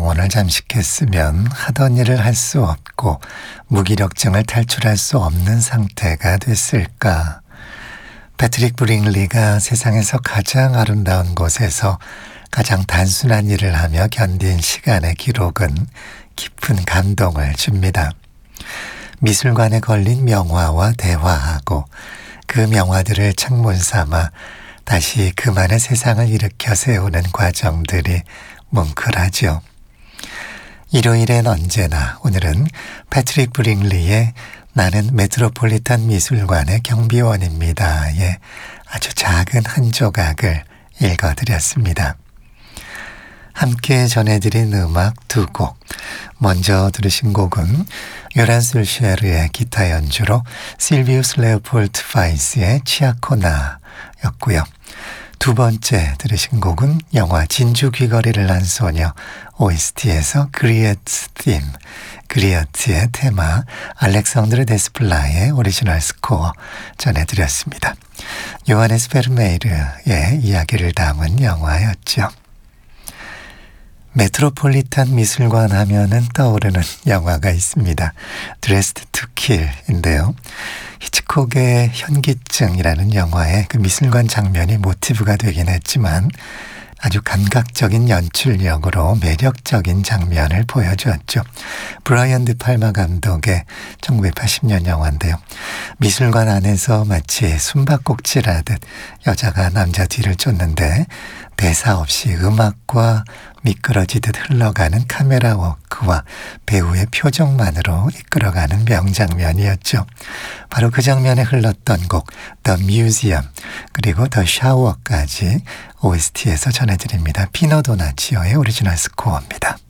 영혼을 잠식했으면 하던 일을 할 수 없고 무기력증을 탈출할 수 없는 상태가 됐을까? 패트릭 브링리가 세상에서 가장 아름다운 곳에서 가장 단순한 일을 하며 견딘 시간의 기록은 깊은 감동을 줍니다. 미술관에 걸린 명화와 대화하고 그 명화들을 창문 삼아 다시 그만의 세상을 일으켜 세우는 과정들이 뭉클하죠. 일요일엔 언제나 오늘은 패트릭 브링리의 나는 메트로폴리탄 미술관의 경비원입니다의 아주 작은 한 조각을 읽어드렸습니다. 함께 전해드린 음악 두 곡. 먼저 들으신 곡은 요란 술쉐르의 기타 연주로 실비우스 레오폴드 파이스의 치아코나였고요. 두 번째 들으신 곡은 영화 진주 귀걸이를 한 소녀 OST에서 그리어트의 테마 알렉산드르 데스플라의 오리지널 스코어 전해드렸습니다. 요하네스 베르메이르의 이야기를 담은 영화였죠. 메트로폴리탄 미술관 하면은 떠오르는 영화가 있습니다. 드레스드 투 킬인데요. 히치콕의 현기증이라는 영화의 그 미술관 장면이 모티브가 되긴 했지만 아주 감각적인 연출력으로 매력적인 장면을 보여주었죠. 브라이언 드 팔마 감독의 1980년 영화인데요. 미술관 안에서 마치 숨바꼭질하듯 여자가 남자 뒤를 쫓는데 대사 없이 음악과 미끄러지듯 흘러가는 카메라 워크와 배우의 표정만으로 이끌어가는 명장면이었죠. 바로 그 장면에 흘렀던 곡 The Museum 그리고 The Shower까지 OST에서 전해드립니다. 피노 도나치오의 오리지널 스코어입니다.